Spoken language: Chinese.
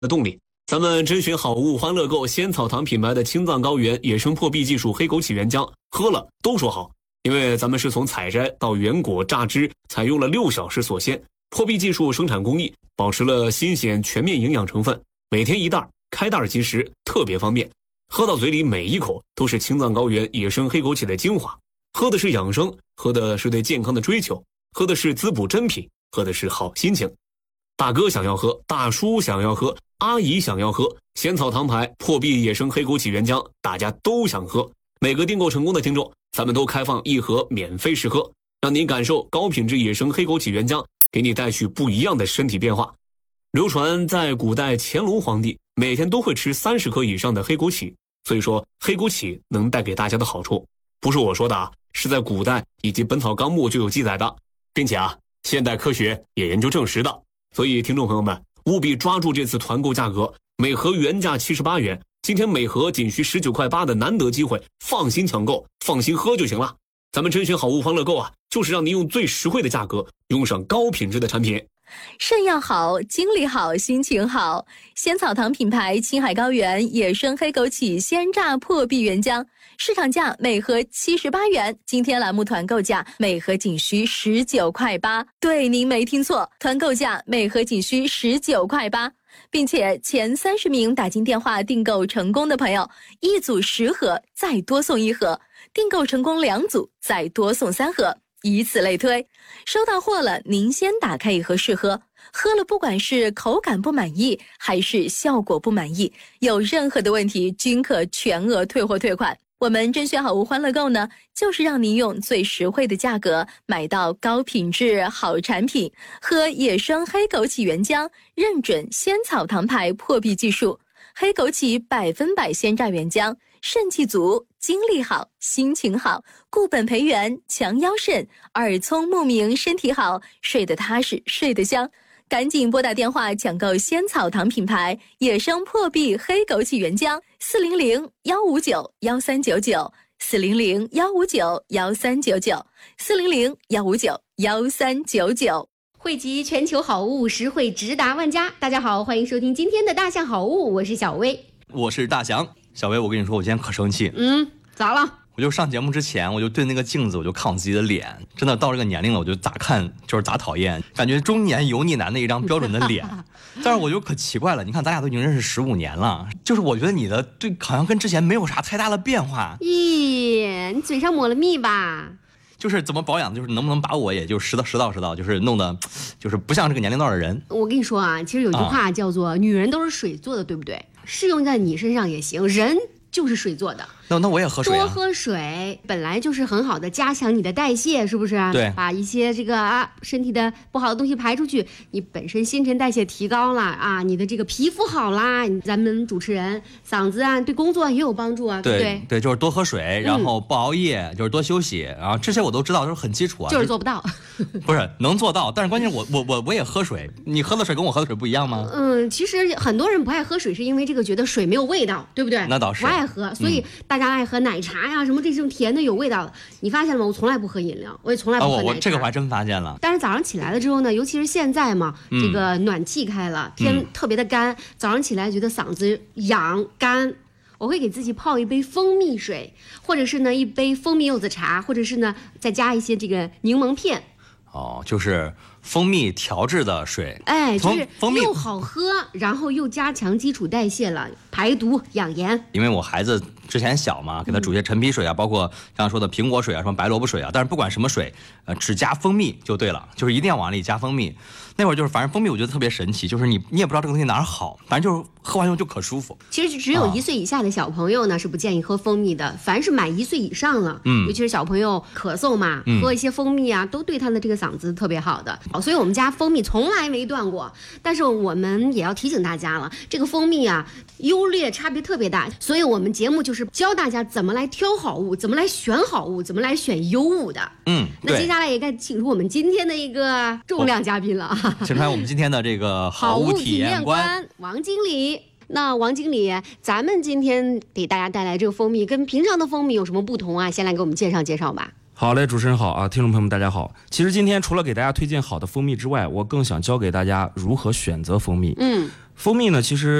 的动力。咱们甄选好物欢乐购仙草堂品牌的青藏高原野生破壁技术黑枸杞原浆，喝了都说好，因为咱们是从采摘到原果榨汁，采用了6小时锁鲜，破壁技术生产工艺保持了新鲜全面营养成分，每天1袋，开袋即食，特别方便。喝到嘴里每一口都是青藏高原野生黑枸杞的精华，喝的是养生，喝的是对健康的追求，喝的是滋补珍品，喝的是好心情。大哥想要喝，大叔想要喝，阿姨想要喝，仙草堂牌破壁野生黑枸杞原浆，大家都想喝。每个订购成功的听众，咱们都开放1盒免费试喝，让您感受高品质野生黑枸杞原浆给你带去不一样的身体变化。流传在古代乾隆皇帝每天都会吃30克以上的黑枸杞，所以说黑枸杞能带给大家的好处，不是我说的啊，是在古代以及本草纲目就有记载的，并且啊，现代科学也研究证实的。所以听众朋友们务必抓住这次团购价格，每盒原价78元，今天每盒仅需19块8的难得机会，放心抢购，放心喝就行了。咱们甄选好物欢乐购啊，就是让您用最实惠的价格用上高品质的产品。 肾要好，精力好，心情好。仙草堂品牌青海高原野生黑枸杞鲜榨破壁原浆，市场价每盒78元，今天栏目团购价每盒仅需19块8。对，您没听错，团购价每盒仅需19块8，并且前30名打进电话订购成功的朋友，1组10盒再多送1盒，订购成功2组再多送3盒，以此类推。收到货了，您先打开1盒试喝，喝了不管是口感不满意还是效果不满意，有任何的问题均可全额退货退款。我们甄选好物欢乐购呢，就是让您用最实惠的价格买到高品质好产品，喝野生黑枸杞原浆，认准仙草堂牌破壁技术，黑枸杞100%鲜榨原浆，肾气足，精力好，心情好，固本培元，强腰肾，耳聪目明，身体好，睡得踏实，睡得香。赶紧拨打电话抢购仙草堂品牌野生破壁黑枸杞原浆，400-159-1399，400-159-1399，400-159-1399。 汇集全球好物，实惠直达万家。大家好，欢迎收听今天的大象好物，我是小薇， 我是大翔。小薇，我跟你说，我今天可生气。 咋了？ 我就上节目之前，我就对那个镜子，我就看我自己的脸，真的到这个年龄了，我就咋看就是咋讨厌，感觉中年油腻男的一张标准的脸。但是我就可奇怪了，你看咱俩都已经认识15年了，就是我觉得你的对好像跟之前没有啥太大的变化。 咦，你嘴上抹了蜜吧？ 就是怎么保养，就是能不能把我也就拾到，就是弄得就是不像这个年龄段的人。 我跟你说啊，其实有句话叫做女人都是水做的，对不对？适用在你身上也行，人就是水做的。 那我也喝水啊。 多喝水本来就是很好的加强你的代谢，是不是？ 对， 把一些这个身体的不好的东西排出去，你本身新陈代谢提高了啊，你的这个皮肤好啦，咱们主持人嗓子啊对工作也有帮助啊，对不对？ 对，就是多喝水，然后不熬夜，就是多休息，然后这些我都知道，都是很基础啊。 就是做不到。 不是能做到，但是关键我也喝水，你喝的水跟我喝的水不一样吗？ 其实很多人不爱喝水是因为这个觉得水没有味道，对不对？ 那倒是不爱喝，所以大家爱喝奶茶呀，什么这种甜的有味道的。你发现了吗？我从来不喝饮料，我也从来不喝奶茶。 我这个我还真发现了。 但是早上起来了之后呢，尤其是现在嘛，这个暖气开了，天特别的干，早上起来觉得嗓子痒干，我会给自己泡一杯蜂蜜水，或者是呢一杯蜂蜜柚子茶，或者是呢再加一些这个柠檬片。 就是蜂蜜调制的水， 就是又好喝，然后又加强基础代谢了，排毒养颜。 因为我孩子之前小嘛，给他煮些陈皮水啊，包括刚刚说的苹果水啊，什么白萝卜水啊，但是不管什么水，只加蜂蜜就对了，就是一定要往里加蜂蜜。那会儿就是反正蜂蜜我觉得特别神奇，就是你也不知道这个东西哪儿好，反正就是喝完以后就可舒服。 其实只有1岁以下的小朋友呢是不建议喝蜂蜜的，凡是满1岁以上了，尤其是小朋友咳嗽嘛，喝一些蜂蜜啊，都对他的这个嗓子特别好的。所以我们家蜂蜜从来没断过，但是我们也要提醒大家了，这个蜂蜜啊优劣差别特别大，所以我们节目就是教大家怎么来挑好物，怎么来选好物，怎么来选优物的。那接下来也该请出我们今天的一个重量嘉宾了， 请出来我们今天的这个好物体验官王经理。那王经理，咱们今天给大家带来这个蜂蜜跟平常的蜂蜜有什么不同啊？先来给我们介绍介绍吧。 好嘞，主持人好啊，听众朋友们大家好。其实今天除了给大家推荐好的蜂蜜之外，我更想教给大家如何选择蜂蜜。 蜂蜜呢，其实